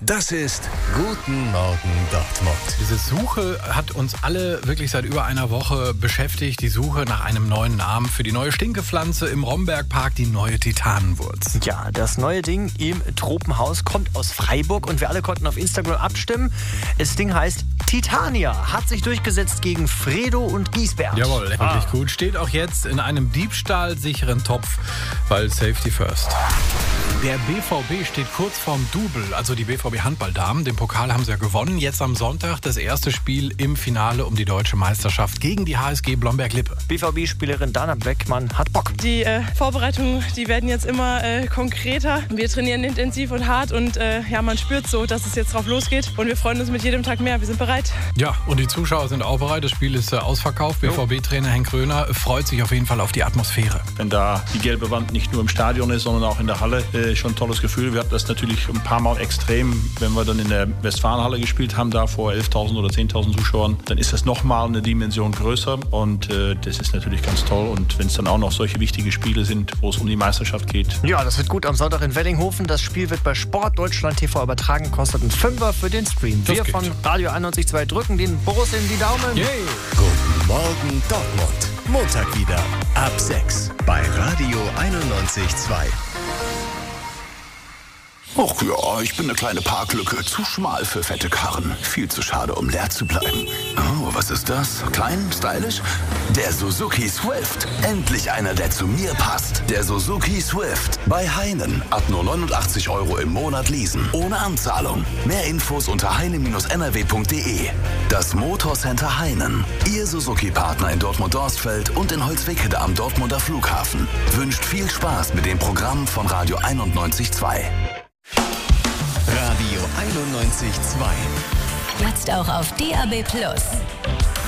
Das ist Guten Morgen Dortmund. Diese Suche hat uns alle wirklich seit über einer Woche beschäftigt. Die Suche nach einem neuen Namen für die neue Stinkepflanze im Rombergpark, die neue Titanenwurz. Ja, das neue Ding im Tropenhaus kommt aus Freiburg und wir alle konnten auf Instagram abstimmen. Das Ding heißt Titania, hat sich durchgesetzt gegen Fredo und Giesbert. Jawohl, wirklich gut. Steht auch jetzt in einem diebstahlsicheren Topf, weil Safety First. Der BVB steht kurz vorm Double, also die BVB-Handballdamen. Den Pokal haben sie ja gewonnen. Jetzt am Sonntag das erste Spiel im Finale um die deutsche Meisterschaft gegen die HSG Blomberg-Lippe. BVB-Spielerin Dana Beckmann hat Bock. Die Vorbereitungen, die werden jetzt immer konkreter. Wir trainieren intensiv und hart und man spürt so, dass es jetzt drauf losgeht. Und wir freuen uns mit jedem Tag mehr. Wir sind bereit. Ja, und die Zuschauer sind auch bereit. Das Spiel ist ausverkauft. BVB-Trainer Henk Röhner freut sich auf jeden Fall auf die Atmosphäre. Wenn da die gelbe Wand nicht nur im Stadion ist, sondern auch in der Halle, schon ein tolles Gefühl. Wir hatten das natürlich ein paar Mal extrem, wenn wir dann in der Westfalenhalle gespielt haben, da vor 11.000 oder 10.000 Zuschauern, dann ist das nochmal eine Dimension größer und das ist natürlich ganz toll. Und wenn es dann auch noch solche wichtige Spiele sind, wo es um die Meisterschaft geht. Ja, das wird gut am Sonntag in Weddinghofen. Das Spiel wird bei Sport Deutschland TV übertragen, kostet einen Fünfer für den Stream. Wir von Radio 91.2 drücken den Borussen die Daumen. Yay. Guten Morgen Dortmund. Montag wieder ab 6 bei Radio 91.2. Och ja, ich bin eine kleine Parklücke. Zu schmal für fette Karren. Viel zu schade, um leer zu bleiben. Oh, was ist das? Klein, stylisch? Der Suzuki Swift. Endlich einer, der zu mir passt. Der Suzuki Swift. Bei Heinen. Ab nur 89 € im Monat leasen. Ohne Anzahlung. Mehr Infos unter heine-nrw.de. Das Motorcenter Heinen. Ihr Suzuki-Partner in Dortmund-Dorstfeld und in Holzwickede am Dortmunder Flughafen. Wünscht viel Spaß mit dem Programm von Radio 91.2. Radio 91.2. Jetzt auch auf DAB+.